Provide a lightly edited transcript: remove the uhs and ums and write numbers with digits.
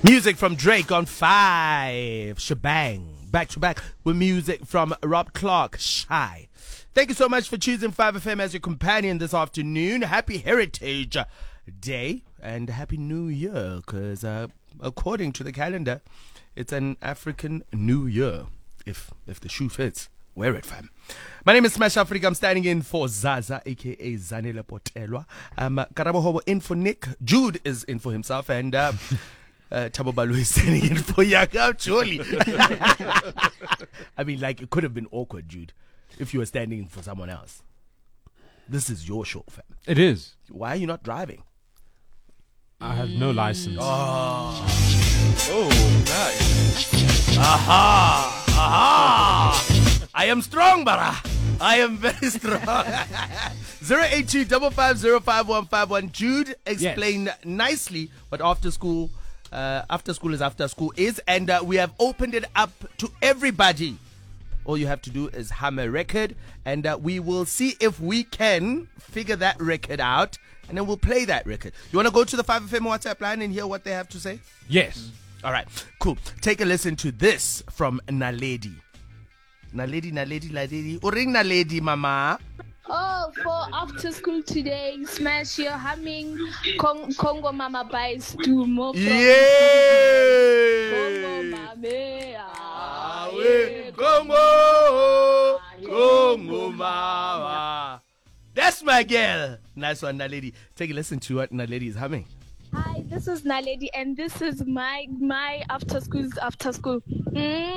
Music from Drake on 5. Shebang. Back to back with music from Rob Clark. Shy. Thank you so much for choosing 5FM as your companion this afternoon. Happy Heritage Day and Happy New Year, because according to the calendar, it's an African New Year. If the shoe fits, wear it, fam. My name is Smash Africa. I'm standing in for Zaza, a.k.a. Zanele Potelwa. Karabo Hobo in for Nick. Jude is in for himself. And Thabo Balu is standing in for Yaka Choli. I mean, like, it could have been awkward, Jude, if you were standing in for someone else. This is your show, fam. It is. Why are you not driving? I have no license. Oh, nice. Aha! I am strong, Bara. I am very strong. 082-550-5151. Jude explained nicely what after school is, and we have opened it up to everybody. All you have to do is hum a record, and we will see if we can figure that record out, and then we'll play that record. You want to go to the 5FM WhatsApp line and hear what they have to say? Yes. All right, cool. Take a listen to this from Naledi. Naledi. Uring Naledi, mama. Oh, for after school today, smash your humming Congo Mama buys do more. Yeah. Congo Mama. Congo Mama. That's my girl. Nice one, Naledi. Take a listen to what Naledi is humming. Hi, this is Naledi, and this is my after school.